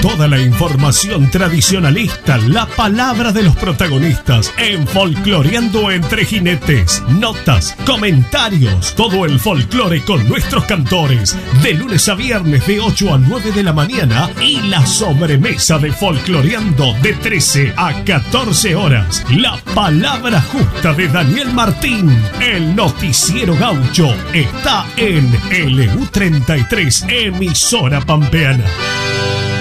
Toda la información tradicionalista, la palabra de los protagonistas en Folcloreando entre Jinetes. Notas, comentarios, todo el folclore con nuestros cantores. De lunes a viernes de 8 a 9 de la mañana y la sobremesa de Folcloreando de 13 a 14 horas. La palabra justa de Daniel Martín. El noticiero gaucho está en LU33, emisora pampeana.